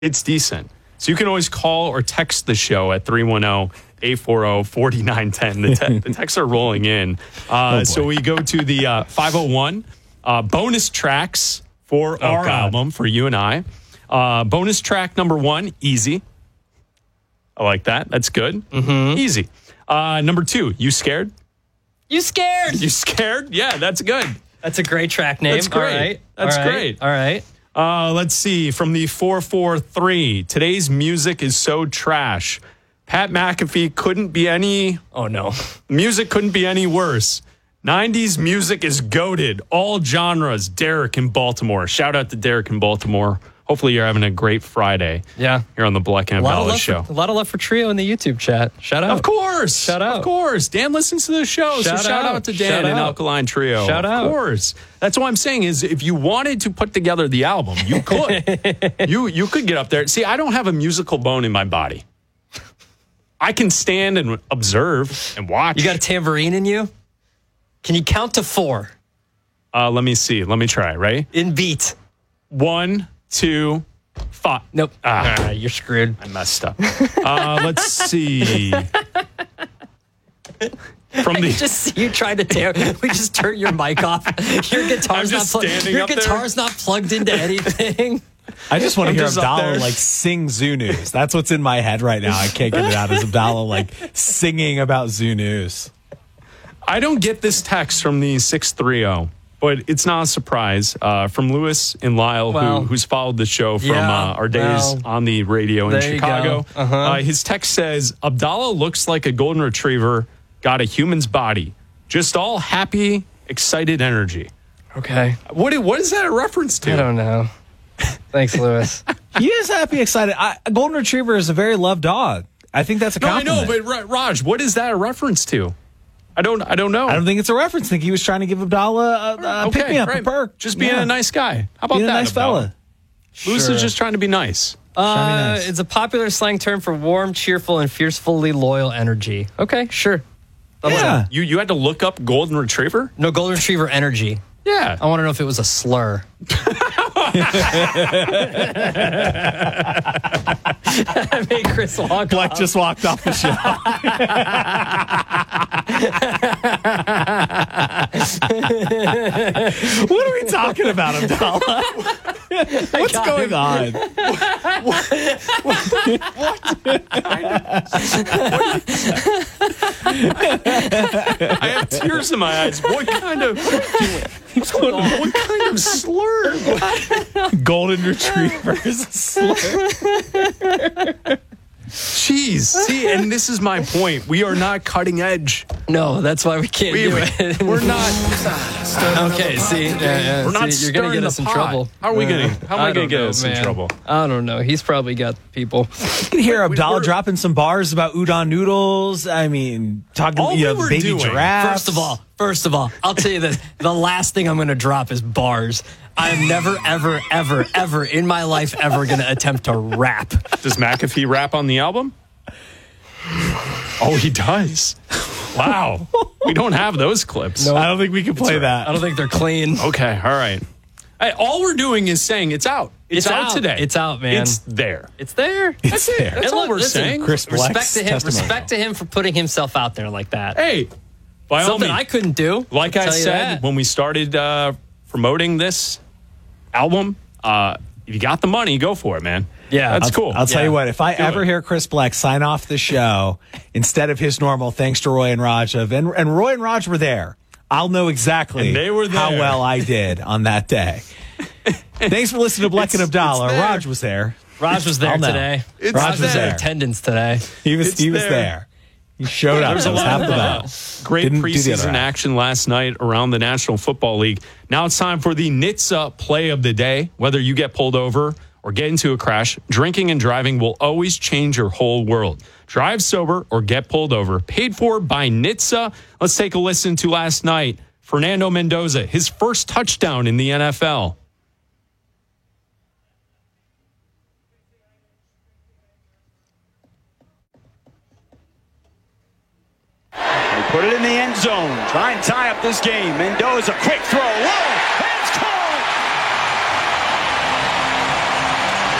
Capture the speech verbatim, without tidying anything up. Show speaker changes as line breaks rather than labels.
It's decent. So you can always call or text the show at three one zero, eight four zero, four nine one zero. The, te- the texts are rolling in. Uh, oh so we go to the uh, five oh one uh, bonus tracks for oh, our God. album, for you and I. Uh, bonus track number one, Easy. I like that. That's good.
Mm-hmm.
Easy. Uh, number two, You Scared?
You Scared?
You Scared? Yeah, that's good.
That's a great track name.
That's great.
All right.
That's
All right.
great.
All right.
Uh, let's see. From the four four three, Today's Music is So Trash. Pat McAfee couldn't be any...
Oh, no.
Music couldn't be any worse. nineties music is goated. All genres. Derek in Baltimore. Shout out to Derek in Baltimore. Hopefully you're having a great Friday.
Yeah.
Here on the Black and Abdallah show.
For, a lot of love for Trio in the YouTube chat. Shout out.
Of course.
Shout out.
Of course. Dan listens to the show.
Shout
so shout out, out to Dan and Alkaline Trio.
Shout out.
Of course. That's what I'm saying is if you wanted to put together the album, you could. you you could get up there. See, I don't have a musical bone in my body. I can stand and observe and watch.
You got a tambourine in you? Can you count to four?
Uh, let me see. Let me try, right?
In beat.
One, two, five.
Nope.
Ah,
ah, you're screwed.
I messed up. Uh, let's see. From
I
the
just see you trying to tear. We just turn your mic off. Your guitar's not plugged. Your guitar's not plugged into anything.
I just want to hear
just
Abdallah like sing Zoo News. That's what's in my head right now. I can't get it out. Is Abdallah like singing about Zoo News?
I don't get this text from the six three zero, but it's not a surprise. Uh, from Lewis and Lyle,
well,
who, who's followed the show from
yeah,
uh, our days
well,
on the radio in Chicago.
Uh-huh.
Uh, his text says, Abdallah looks like a golden retriever, got a human's body. Just all happy, excited energy.
Okay.
What, what is that a reference to?
I don't know. Thanks, Lewis.
He is happy, excited. I, a golden retriever is a very loved dog. I think that's a
no,
compliment.
I know, but Raj, what is that a reference to? I don't. I don't know.
I don't think it's a reference. I think he was trying to give Abdallah a, a
okay,
pick me up,
right.
a perk.
Just being
yeah.
a nice guy. How about
being
that?
a nice
Abdallah?
fella.
Lewis
Sure.
is just trying to be nice.
Uh,
nice.
It's a popular slang term for warm, cheerful, and fiercely loyal energy. Okay, sure.
Yeah.
You you had to look up golden retriever?
No, golden retriever energy.
Yeah.
I want to know if it was a slur. I made Chris walk
Black
off.
just walked off the show. What are we talking about, Abdallah? What's going on?
What? I have tears in my eyes. What kind of what's going on? What kind of slur?
Golden retriever is a slur.
Jeez. See, and this is my point. We are not cutting edge.
No, that's why we can't
We,
do it.
we're not.
Okay, see, yeah, yeah,
We're not
see, you're gonna
stirring
get
the
us in
pot.
trouble.
How are we
Uh,
gonna? How am I,
I
gonna
don't
get
know,
us
man.
in trouble?
I don't know. He's probably got people.
You can hear Abdallah
we're-
dropping some bars about udon noodles. I mean, talking
All
you
we
know,
were
baby
doing-
giraffes.
First of all, first of all, I'll tell you this. The last thing I'm going to drop is bars. I'm never, ever, ever, ever in my life ever going to attempt to rap.
Does McAfee rap on the album? Oh, he does. Wow. We don't have those clips.
I don't think we can play that.
I don't think they're clean.
Okay, all right. Hey, all we're doing is saying it's out. It's,
It's
out,
out.
today.
It's out, man.
It's there.
It's there.
It's there.
That's
And
all
look,
we're
listen,
saying.
Chris
Respect
Black's
to him.
testimonial.
Respect to him for putting himself out there like that.
Hey, by all
Something
means,
I couldn't do.
like
I'll
I
tell you
said
that.
when we started uh, promoting this album, uh, if you got the money, go for it, man.
Yeah.
That's
I'll,
cool.
I'll tell
Yeah.
you what, if I
Do
ever
it.
hear Chris Black sign off the show instead of his normal thanks to Roy and Raj of, and, and Roy and Raj were there, I'll know exactly
And they were
how
there.
well I did on that day. Thanks for listening to Black and
It's-
Abdallah.
it's there.
Raj was there.
Raj was there
I'll know.
today.
It's
Raj was
in
there.
attendance today.
He was
It's
he was
there.
there. He showed up.
There's
That
a
was
lot
half
of
the
uh,
battle.
great
Didn't do the other
preseason
half.
action last night around the National Football League. Now it's time for the N H T S A play of the day. Whether you get pulled over or get into a crash, drinking and driving will always change your whole world. Drive sober or get pulled over. Paid for by N H T S A. Let's take a listen to last night. Fernando Mendoza, his first touchdown in the N F L.
They put it in the end zone. Try and tie up this game. Mendoza, quick throw. Whoa!